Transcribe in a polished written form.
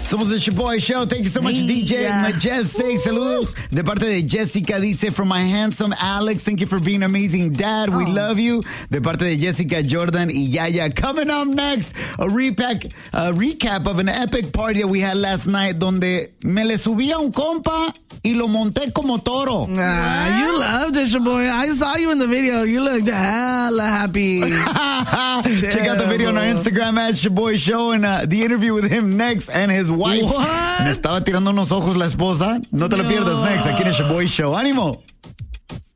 Somos el Shaboy Show. Thank you so much, DJ Majestic. Saludos de parte de Jessica. Dice, from my handsome Alex, thank you for being an amazing dad. We love you. De parte de Jessica, Jordan y Yaya. Coming up next, a recap of an epic party that we had last night donde me le subí a un compa y lo monté como toro. You loved it, Shaboy. I saw you in the video. You looked hella happy. Check out the video on our Instagram at Shaboy Show and the interview with him next and his wife. What? Me estaba tirando unos ojos la esposa. No te lo pierdas next aquí en el Shaboy Show. ¡Ánimo!